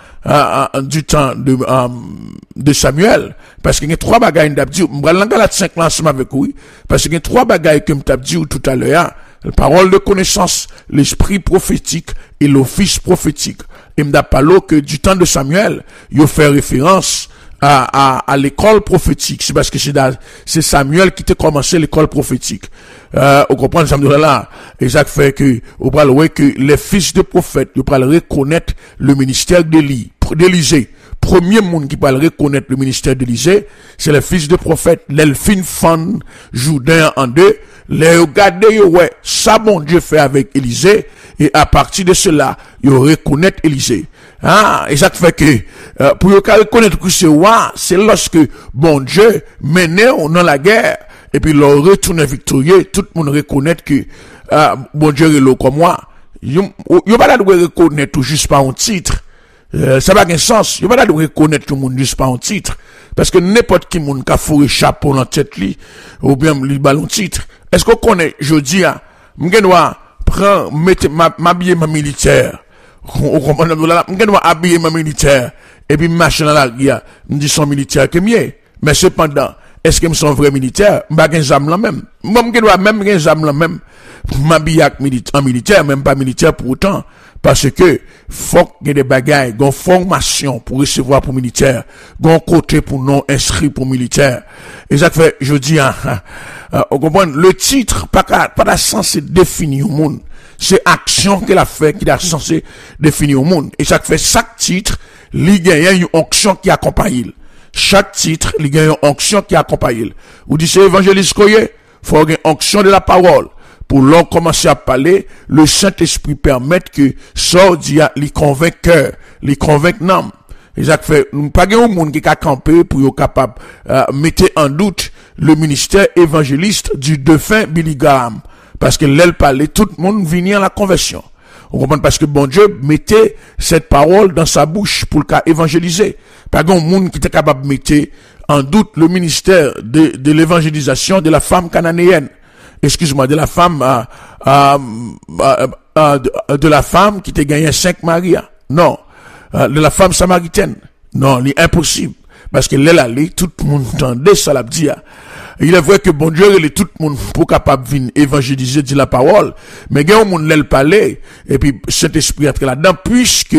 de Samuel, parce qu'il y a trois bagailles d'abdi, m'bral Galate 5 là ensemble avec lui, parce qu'il y a trois bagailles que m't'a dit tout à l'heure, la parole de connaissance, l'esprit prophétique et l'office prophétique. Et m'da parlé que du temps de Samuel, il fait référence à l'école prophétique. C'est parce que c'est Samuel qui a commencé l'école prophétique. On comprend ça là. Et ça fait que, on parle, ouais, que les fils de prophètes, ils parlent reconnaître le ministère d'Élisée. Premier monde qui parle reconnaître le ministère d'Élisée, c'est les fils de prophètes, l'elfine fan, Jourdain en deux, les regarder, ouais, ça bon Dieu fait avec Élisée, et à partir de cela, ils reconnaître Élisée. Et ça fait que, pour reconnaître que c'est lorsque, bon Dieu, menait dans la guerre, et puis leur retourne victorieux, tout le monde reconnaît que, bon Dieu est là comme moi. Yo pas de reconnaître tout juste par un titre. Ça n'a pas de sens. Yo pas de reconnaître tout le monde juste par un titre. Parce que n'importe qui monde qui a fourré chapeau dans tête li, ou bien li ballon titre. Est-ce qu'on connaît, je dis, m'gen doit prendre, m'habiller ma militaire. On comprend là, m'gen doit habiller ma militaire. Et puis marcher dans la guerre, m'dit son militaire que mieux. Mais cependant, est-ce que me sont vrai militaire? M'ba gen zam la même. Moi m'gen doit même gen zam la même. M'habiller en militaire, même pas militaire pour autant. Parce que, faut qu'il y ait des bagailles, gon formation pour recevoir pour militaire, gon côté pour non inscrit pour militaire. Et ça fait, je dis, on comprend, le titre, pas censé définir au monde. C'est action qu'elle a fait qui est censé définir au monde. Et ça fait, chaque titre, il y a une onction qui accompagne. Chaque titre, il y a une onction qui accompagne. Vous dites, c'est évangéliste Koye, faut avoir une onction de la parole. Pour l'on commencer à parler, le Saint-Esprit permet que ça dit les convaincre l'âme. Et ça fait, nous pas un monde qui a campé pour être capable mettre en doute le ministère évangéliste du défunt Billy Graham. Parce que l'aile parlait, tout le monde venait à la conversion. On comprend parce que bon Dieu mettait cette parole dans sa bouche pour le cas évangéliser. Pas un monde qui était capable de mettre en doute le ministère de l'évangélisation de la femme cananéenne. Excuse-moi, de la femme, de la femme qui t'a gagné 5 Maria. Non. De la femme samaritaine. Non, c'est impossible. Parce que là, tout le monde entendait ça, la dire. Il est vrai que bon Dieu, il est tout le monde pour capable de venir évangéliser, dire la parole. Mais il y a un monde qui parlait, et puis cet esprit est là-dedans, puisque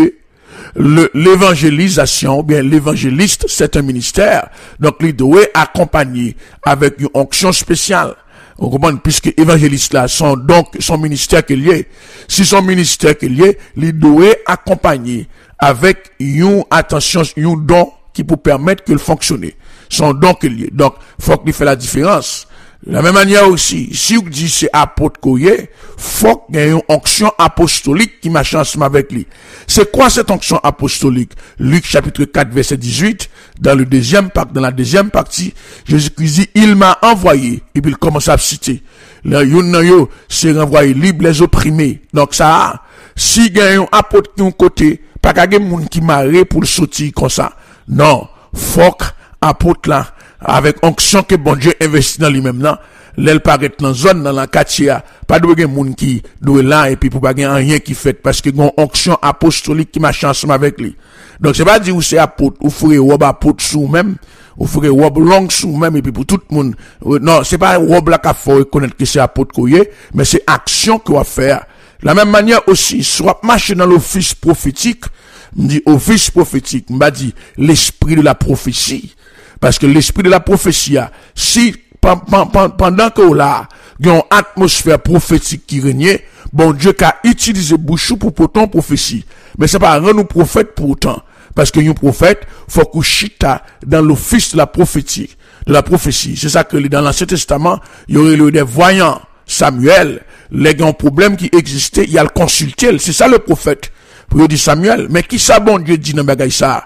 l'évangélisation, bien l'évangéliste, c'est un ministère. Donc, il doit accompagner avec une onction spéciale. On comprend, puisque évangéliste là, son ministère qu'il y est. Si son ministère qu'il y est, il doit accompagner avec une attention, un don qui peut permettre qu'il fonctionne. Son don qu'il y est. Donc, faut qu'il fasse la différence. De la même manière aussi, si vous dites c'est apôtre Koye, faut qu'il y ait une onction apostolique qui marche ensemble avec lui. C'est quoi cette onction apostolique? Luc chapitre 4 verset 18, dans la deuxième partie, Jésus-Christ dit, il m'a envoyé, et puis il commence à citer. Là, c'est renvoyer libre les opprimés. Donc ça, si il y a un apôtre qui est un côté, pas qu'il y ait un monde qui marre pour le sortir comme ça. Non, faut apôtre là, avec onction que bon Dieu investit dans lui-même là, l'elle paraît dans zone dans la quartier, pas de monde qui doit là et puis pour pas rien qui fait parce que gon onction apostolique qui marche ensemble avec lui. Donc c'est pas dire où c'est apôtre ou faut robe apôtre sous même, ou faut robe longue sous même et puis pour tout le monde. Non, c'est pas robe là qu'il faut reconnaître que c'est apôtre Koye, mais c'est action qu'on va faire. De la même manière aussi, soit marcher dans l'office prophétique, me dit office prophétique, m'a dit l'esprit de la prophétie. Parce que l'esprit de la prophétie, si pendant que là, il y a une atmosphère prophétique qui régnait, bon Dieu qui a utilisé bouchou pour pourtant prophétie. Mais c'est pas rendre nous prophète pour autant. Parce que un prophète, faut qu'on chita dans l'office de la prophétie. C'est ça que dans l'Ancien Testament, il y aurait eu des voyants. Samuel, les grands problèmes qui existaient, il y a le consulter. C'est ça le prophète. Pour dire Samuel, mais qui ça bon Dieu dit dans bagay ça?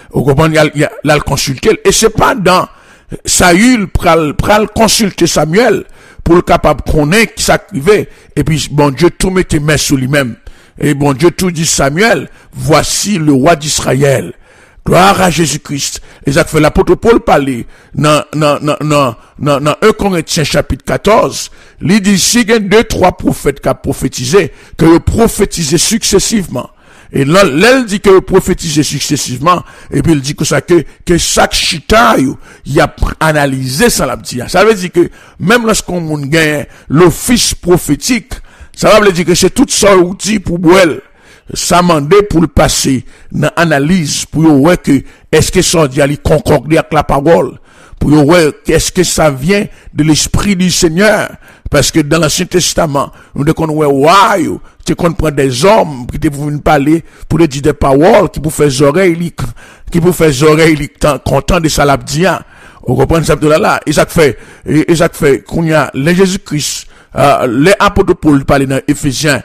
Vous comprenez, il y a le consulter. Et c'est pas dans Saül pral consulter Samuel pour le capable connaître qui s'activait. Et puis, bon Dieu, tout mettait main sur lui-même. Et bon Dieu, tout dit Samuel, voici le roi d'Israël. Gloire à Jésus-Christ. Et ça fait l'apôtre Paul parler dans 1 Corinthiens chapitre 14. Il dit, si il y a 2-3 prophètes qui ont prophétisé, que vous prophétisez successivement. Et là, il dit que vous prophétisez successivement, et puis il dit que chaque chita, il a analysé ça, ça veut dire que, même lorsqu'on gagne l'office prophétique, ça veut dire que c'est tout ça outil pour boire. Ça mandé pour le passer dans l'analyse, pour voir que, est-ce que ça dit, il concorde avec la parole, pour voir est-ce que ça vient de l'esprit du Seigneur. Parce que dans l'Ancien Testament, nous devons tu comprends des hommes qui te venir parler pour dire des paroles qui pour faire oreilles content de ça l'abdia. On comprend ça là. Et ça fait qu'on y a les Jésus-Christ, les apôtres Paul parlait dans Éphésiens.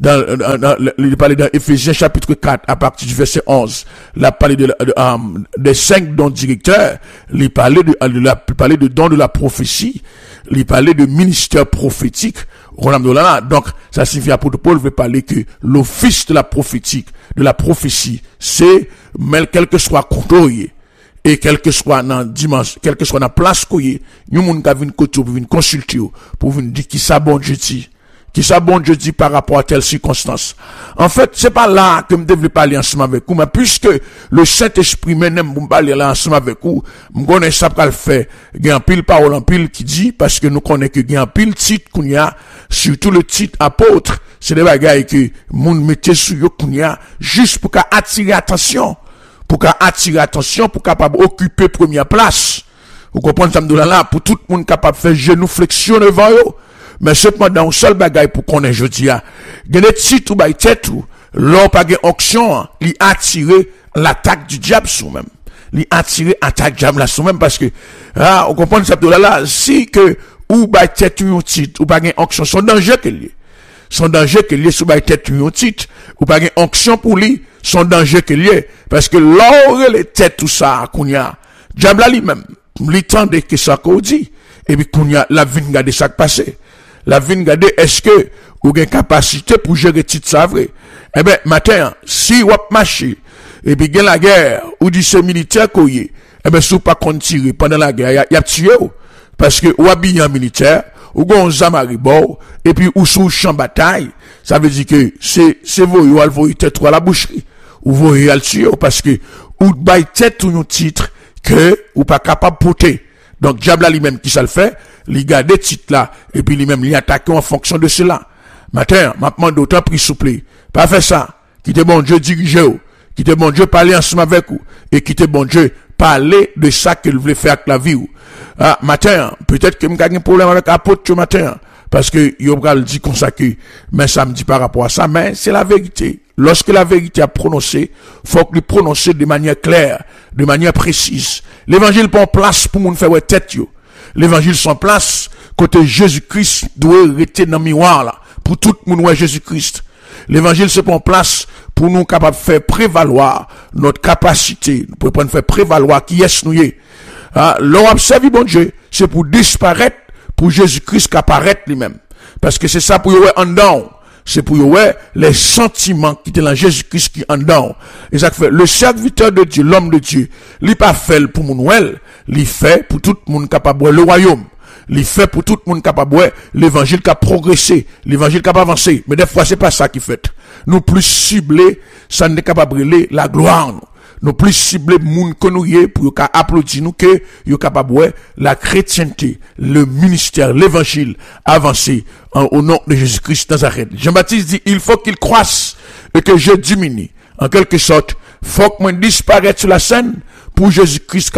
Il parlait dans Éphésiens chapitre 4 à partir du verset 11. Il a parlé des 5 dons directeurs. Il parlait de dons de la prophétie. Il parlait de ministère prophétique. Donc, ça signifie apôtre Paul veut parler que l'office de la prophétie, c'est, mais quel que soit contrôlé, et quel que soit dans dimanche, quel que soit dans place koye, nous moun ka vinn koto pour venir consulter pour venir dire qui ça bon Dieu dit. Qui ça bon Dieu dit par rapport à telle circonstance. En fait, c'est pas là que je devais parler ensemble avec vous, mais puisque le Saint-Esprit m'aime pour parler là ensemble avec vous, je connais ça pour le faire. Il y a un pile parole en pile qui dit, parce que nous connaissons qu'il y a un pile titre qu'on y a, surtout le titre apôtre, c'est des bagailles que moun mettait sur yo qu'on y a, juste pour attirer attention, pour capable occuper première place. Vous comprenez ça là, pour tout le monde capable de faire genou flexion devant yo. Mais cependant, un seul bagaille pour qu'on ait jeudi a. Il y a des titres ou by tête ou, l'on pas gen onction, il attirer l'attaque du diable sur même. Il attirer l'attaque du diable là sur même parce que, on comprend ça là, si que, ou by tête ou un titre, ou pas gen onction, son danger que lié. Son danger que lié sous by tête ou un titre, ou pas gen onction pour lui, son danger que lié. Parce que l'or les têtes tout ça, qu'on y a, diable là lui-même, lui tendait que ça qu'on dit, et puis qu'on y a la vie de ça qui passé. La vie regarder est-ce que ou avez capacité pour gérer titre ça vrai. Eh ben matin si ou marcher et puis la guerre ou dit c'est militaire koyé eh ben sou pas kon tirer pendant la guerre y a tué parce que ou habillé militaire ou gon zamari bord et puis ou sous champ bataille ça veut dire que c'est voyou al voyou tête à la boucherie ou voyou al tuer parce que ou bay tête ou un titre que ou pas capable porter. Donc diable lui-même qui ça le fait, il garde des titres là et puis lui-même il attaque en fonction de cela. Matin, maintenant d'autant pris souple. Pas faire ça. Quittez bon Dieu diriger ou, quittez bon Dieu parler ensemble avec vous et quittez bon Dieu parler de ça qu'il voulait faire avec la vie ou. Matin, peut-être que m'ga un problème avec apôtre matin parce que yo pral dit comme ça que mais ça me dit par rapport à ça mais c'est la vérité. Lorsque la vérité a prononcé, faut que le prononcer de manière claire, de manière précise. L'évangile prend place pour moun faire tête yo. L'évangile sans place côté Jésus-Christ doit rester dans miroir là pour tout le monde Jésus-Christ. L'évangile se prend place pour nous capables de faire prévaloir notre capacité, pour faire prévaloir qui est nous. L'on observe bon Dieu, c'est pour disparaître pour Jésus-Christ qui apparaît lui-même. Parce que c'est ça pour y en dedans. C'est pour les sentiments qui étaient dans Jésus-Christ qui en dedans. Et ça fait, le serviteur de Dieu, l'homme de Dieu, il pas fait pour mon il fait pour tout le monde capable le royaume. Il fait pour tout le monde capable l'évangile qui a progressé, l'évangile qui a avancé. Mais des fois, c'est pas ça qui fait. Nous plus ciblés, ça n'est capable de la gloire. Nous plus ciblés, moun konouye pour qu'a applaudir nous que yo capable la chrétienté, le ministère, l'évangile avancé au nom de Jésus-Christ Nazareth. Jean-Baptiste dit, il faut qu'il croisse et que je diminue. En quelque sorte, faut que moi disparaisse sur la scène pour Jésus-Christ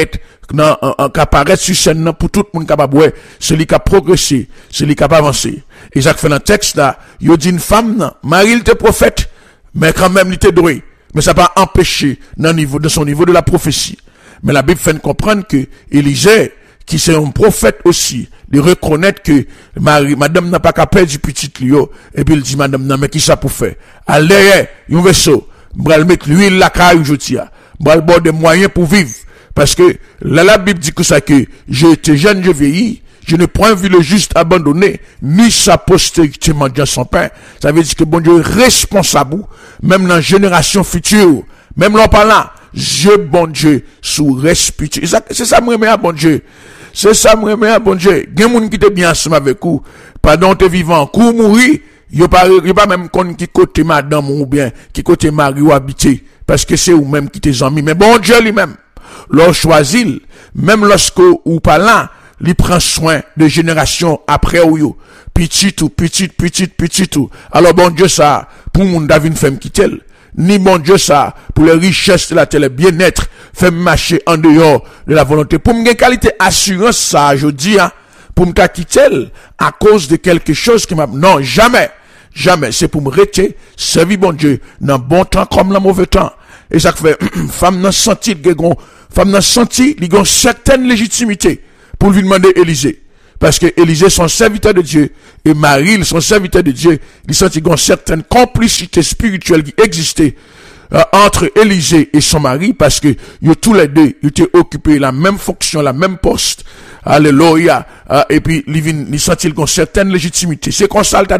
qu'apparaît sur scène pour tout le monde capable celui qui a progressé, celui qui a avancé. Et ça fait dans le texte là, il dit une femme, Marie était prophète, mais quand même il était doué. Mais ça va empêcher de son niveau de la prophétie. Mais la Bible fait comprendre que Élisée, qui c'est un prophète aussi, de reconnaître que madame n'a pas qu'à perdre du petit Lio, et puis il dit madame, non, mais qui ça pour faire? Allez, un vaisseau, m'bral mettre l'huile la caille, je tiens. le bord des moyens pour vivre. Parce que là, la Bible dit que ça que j'ai été jeune, je vieillis, je n'ai point vu le juste abandonné, ni sa postérité mendiant son pain. Ça veut dire que bon Dieu est responsable, même dans la génération future, même là par là, je bon Dieu sous respect. C'est ça me remet à bon Dieu. C'est ça me remet à bon Dieu. Il y a des gens qui étaient bien ensemble avec vous, pendant que vivant, coup mourir, il n'y a pas même qu'on qui côté madame ou bien qui côté mari ou habité, parce que c'est ou même qui t'es amis. Mais bon Dieu lui-même, l'on choisit, même lorsque ou pas là, il prend soin de génération après ou petit tout. Alors bon Dieu ça, pour mon David femme qui tel, ni bon Dieu ça, pour les richesses de la terre, le bien-être, fait marcher en dehors de la volonté. Pour me qualité assurance ça, je dis, hein, pour me quitter à cause de quelque chose qui m'a, non, jamais, c'est pour me rester, servir bon Dieu, dans bon temps comme dans mauvais temps. Et ça fait, femme n'a senti, il y a une certaine légitimité pour lui demander Élisée. Parce que Élisée, son serviteur de Dieu, et Marie, son serviteur de Dieu, il sentit une certaine complicité spirituelle qui existait entre Élisée et son mari, parce que tous les deux, ils étaient occupés la même fonction, la même poste. Alléluia. Et puis, il sentit une certaine légitimité. C'est comme ça,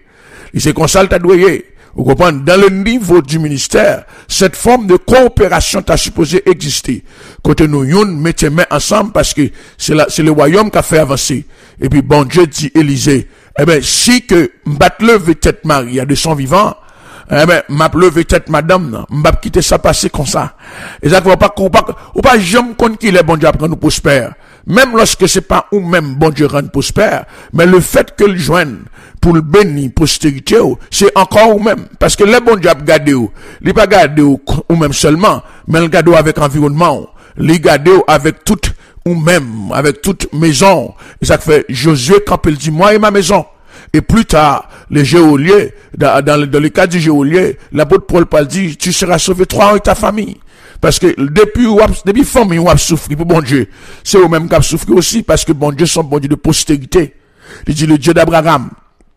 vous comprenez, dans le niveau du ministère, cette forme de coopération t'a supposé exister. Côté nous, mettez main ensemble parce que c'est le royaume qui a fait avancer. Et puis, bon Dieu dit Élisée, eh ben, si que m'bat lever tête Marie de son vivant, eh ben, m'a levé tête madame, m'a quitter ça passer comme ça. Et ça, ou pas jamais compte qu'il est bon Dieu après nous prospère. Même lorsque c'est pas ou même bon Dieu rend prospère, mais le fait que le joigne pour le bénir postérité, c'est encore ou même. Parce que le bon Dieu a gardé ou, il pas gardé ou même seulement, mais il gardé avec environnement, il gardé avec toute ou même, avec toute maison. Et ça fait Josué quand il dit, moi et ma maison. Et plus tard, les géoliers, dans le cas du géolier, l'apôtre Paul dit, tu seras sauvé toi et ta famille. Parce que depuis famille, on a souffert pour bon Dieu. C'est eux mêmes qui ont souffert aussi, parce que bon Dieu, son bon Dieu de postérité. Il dit le Dieu d'Abraham,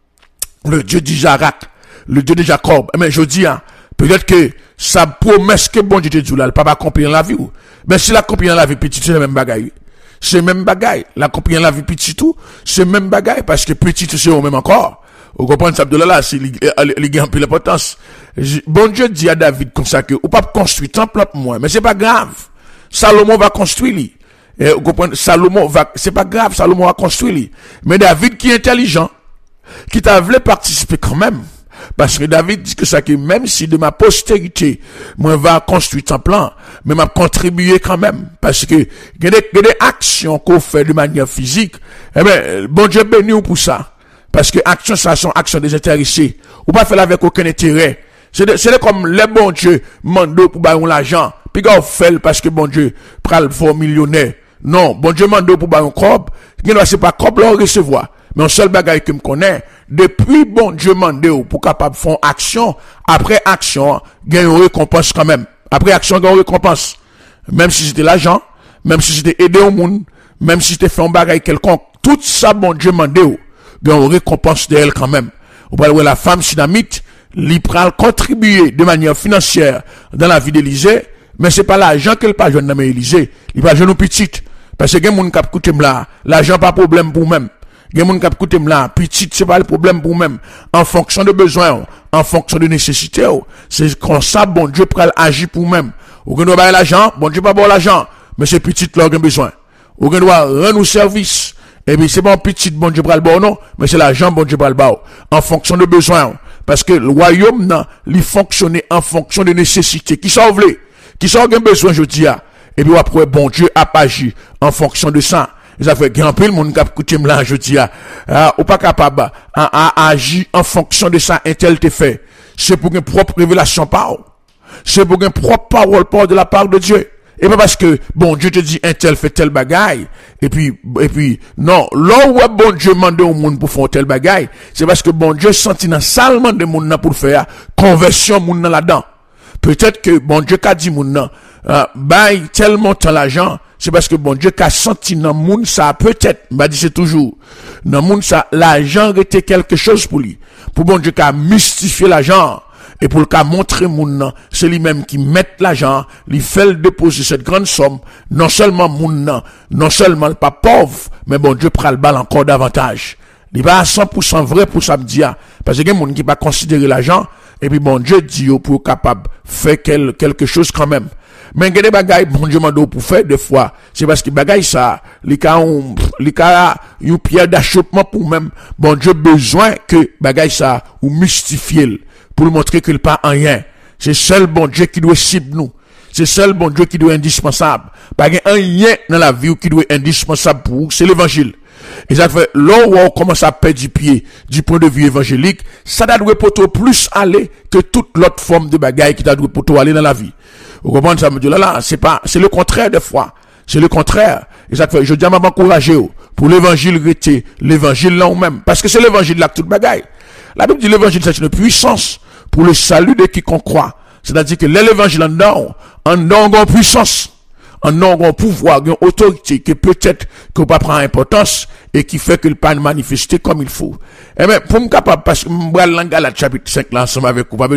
le Dieu d'Isaac, le Dieu de Jacob. Mais je dis, hein, peut-être que sa promesse que bon Dieu te dit là, elle peut pas accomplir la vie. Mais si l'accomplir la vie petit, c'est le même bagaille. C'est même bagaille. L'accomplir la vie petit tout, c'est même bagaille, parce que petit, c'est eux même encore. Vous comprenez ça, là, c'est les gains plus l'importance. Bon Dieu dit à David comme ça que, ou pas construire temple pour moi, mais c'est pas grave. Salomon va construire lui. Et vous comprenez, c'est pas grave, Salomon va construire lui. Mais David qui est intelligent, qui t'a voulu participer quand même. Parce que David dit que ça que même si de ma postérité, moi va construire temple, mais m'a contribué quand même. Parce que, il y a des actions qu'on fait de manière physique, eh ben, bon Dieu béni pour ça. Parce que action, ça sont actions désintéressées. Ou pas faire avec aucun intérêt. C'est comme les bon Dieu mando pour bailler l'argent. Puis qu'on fait parce que bon Dieu prend le fort millionnaire. Non, bon Dieu mando pour bailler un corps. C'est pas corps là recevoir. Mais un seul bagage que me connaît, depuis bon Dieu mando pour capable faire action, après action, gagne une récompense quand même. Après action, gagne une récompense. Même si c'était l'argent, même si c'était aider au monde, même si c'était fait un bagage quelconque, tout ça bon Dieu mando. Gagne une récompense d'elle quand même. Vous parlez la femme sunamite, l'ipral contribuer de manière financière dans la vie d'Élisée, mais c'est pas l'argent qu'elle pas jeune dans Élisée, il pas jeune petite. Parce que gen moun k'ap koute là, l'argent pas problème pour même. Gen moun k'ap koute là, petite c'est pas le problème pour même. En fonction de besoin, en fonction de nécessité, c'est comme ça bon Dieu pral agir pour même. Ou gen doit bailler l'argent, bon Dieu pas bon l'argent, mais c'est petite là gen besoin. Ou gen doit rendre service. Et puis, c'est pas un petit bon Dieu pral bon, non, mais c'est l'argent bon Dieu pral bon, en fonction de besoin. Parce que le royaume, non, il fonctionne en fonction de nécessité. Qui s'en veut? Qui s'en a besoin, je dis, et puis après, bon Dieu a agi en fonction de ça. Et ça fait grand peu le monde qui a écouté là, je dis, ou pas capable, à agir en fonction de ça, un tel te fait. C'est pour une propre révélation par. C'est pour une propre parole par de la part de Dieu. Et pas parce que, bon, Dieu te dit, un tel fait tel bagaille. Et puis, non, là où bon Dieu mande au monde pour faire tel bagaille, c'est parce que bon Dieu sentit dans salement de monde pour faire conversion monde là-dedans. Peut-être que bon Dieu qu'a dit monde bail tel montant l'argent, c'est parce que bon Dieu qu'a senti dans monde ça peut-être, m'a dit c'est toujours, dans monde ça, l'argent était quelque chose pour lui. Pour bon Dieu qu'a mystifié l'argent. et pour le cas montrer moun nan, c'est lui-même qui met l'argent, il fait le déposer cette grande somme, non seulement moun nan, non seulement pas pauvre, mais bon Dieu prend le bal encore davantage. Il va à 100% vrai pour ça me dire, parce que il y a des gens qui pas considérer l'argent, et puis bon Dieu dit pour capable faire quelque chose quand même. Mais il y a des bagailles, bon Dieu m'a dit pour faire des fois, c'est parce que bagaille ça, les cas une pierre d'achoppement pour même, bon Dieu besoin que bagaille ça, ou mystifier, pour lui montrer qu'il pas en rien. C'est seul bon Dieu qui doit cible nous. C'est seul bon Dieu qui doit indispensable. Pas un rien dans la vie qui doit indispensable pour vous, c'est l'évangile. Et ça fait, là où on commence à perdre du pied, du point de vue évangélique, ça doit plutôt plus aller que toute l'autre forme de bagaille qui doit plutôt aller dans la vie. Vous comprenez ça, me dit là, c'est le contraire des fois. C'est le contraire. Et ça fait, je dis à m'encourager pour l'évangile rester, l'évangile là ou même. Parce que c'est l'évangile là que toute bagaille. La Bible dit l'évangile c'est une puissance pour le salut de quiconque croit. C'est-à-dire que l'évangile en a puissance. En un pouvoir, une autorité qui peut-être qu'on pas prendre importance et qui fait qu'il pas manifester comme il faut. Et bien, pour me capable, parce que je vais chapitre 5 là ensemble avec vous,